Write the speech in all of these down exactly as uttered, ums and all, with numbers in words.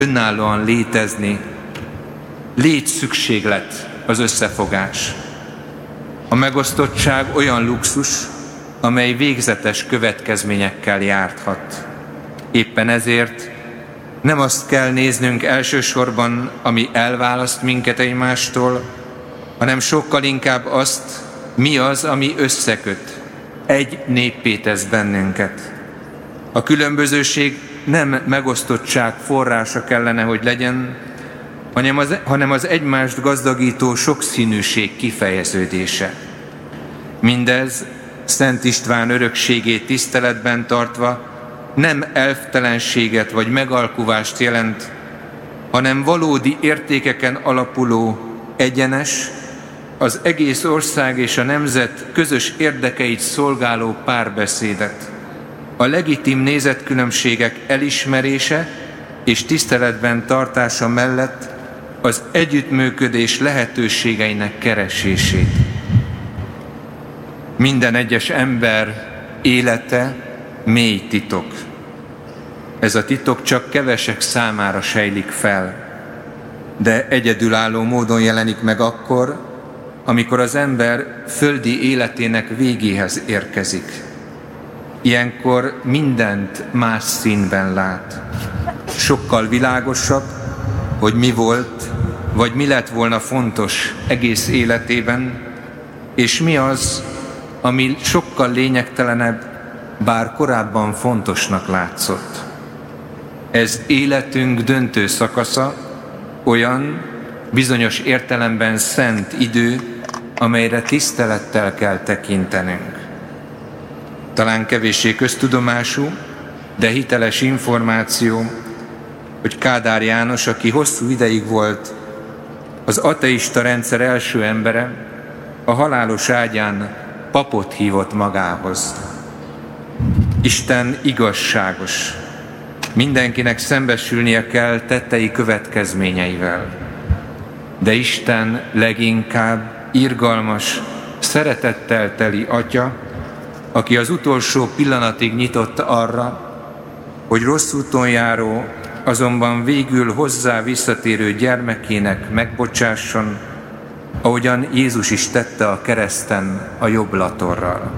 önállóan létezni, létszükséglet az összefogás. A megosztottság olyan luxus, amely végzetes következményekkel járhat. Éppen ezért nem azt kell néznünk elsősorban, ami elválaszt minket egymástól, hanem sokkal inkább azt, mi az, ami összeköt, egy néppé tesz bennünket. A különbözőség nem megosztottság forrása kellene, hogy legyen, hanem az, hanem az egymást gazdagító sokszínűség kifejeződése. Mindez Szent István örökségét tiszteletben tartva nem elftelenséget vagy megalkuvást jelent, hanem valódi értékeken alapuló, egyenes, az egész ország és a nemzet közös érdekeit szolgáló párbeszédet, a legitim nézetkülönbségek elismerése és tiszteletben tartása mellett az együttműködés lehetőségeinek keresését. Minden egyes ember élete mély titok. Ez a titok csak kevesek számára sejlik fel, de egyedülálló módon jelenik meg akkor, amikor az ember földi életének végéhez érkezik. Ilyenkor mindent más színben lát. Sokkal világosabb, hogy mi volt, vagy mi lett volna fontos egész életében, és mi az, ami sokkal lényegtelenebb, bár korábban fontosnak látszott. Ez életünk döntő szakasza, olyan bizonyos értelemben szent idő, amelyre tisztelettel kell tekintenünk. Talán kevéssé köztudomású, de hiteles információ, hogy Kádár János, aki hosszú ideig volt az ateista rendszer első embere, a halálos ágyán papot hívott magához. Isten igazságos. Mindenkinek szembesülnie kell tettei következményeivel. De Isten leginkább irgalmas, szeretettel teli Atya, aki az utolsó pillanatig nyitott arra, hogy rossz úton járó, azonban végül hozzá visszatérő gyermekének megbocsásson, ahogyan Jézus is tette a kereszten a jobb latorral.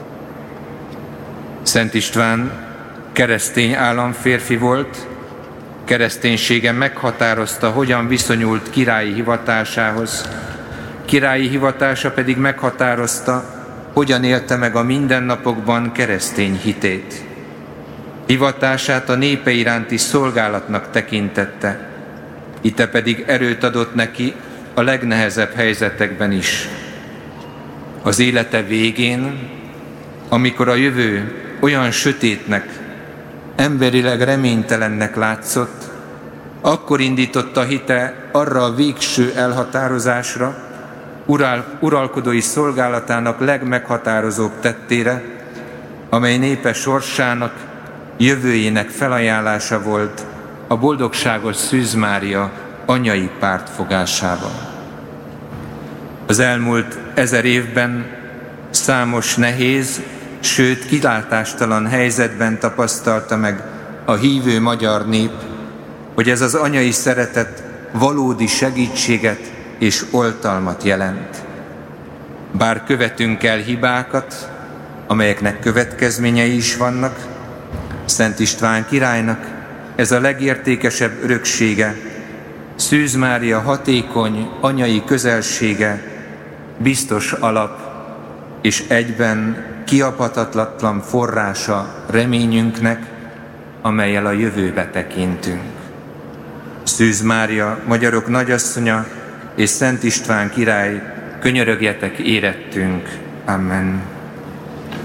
Szent István keresztény államférfi volt, kereszténysége meghatározta, hogyan viszonyult királyi hivatásához, királyi hivatása pedig meghatározta, hogyan élte meg a mindennapokban keresztény hitét. Hivatását a népe iránti szolgálatnak tekintette, ite pedig erőt adott neki a legnehezebb helyzetekben is. Az élete végén, amikor a jövő olyan sötétnek, emberileg reménytelennek látszott, akkor indította hite arra a végső elhatározásra, ural, uralkodói szolgálatának legmeghatározóbb tettére, amely népe sorsának, jövőjének felajánlása volt a boldogságos Szűz Mária anyai pártfogásában. Az elmúlt ezer évben számos nehéz, sőt kilátástalan helyzetben tapasztalta meg a hívő magyar nép, hogy ez az anyai szeretet valódi segítséget és oltalmat jelent. Bár követünk el hibákat, amelyeknek következményei is vannak, Szent István királynak ez a legértékesebb öröksége, Szűz Mária hatékony anyai közelsége, biztos alap és egyben kiapatatlan forrása reményünknek, amellyel a jövőbe tekintünk. Szűz Mária, magyarok nagyasszonya és Szent István király, könyörögjetek érettünk. Amen.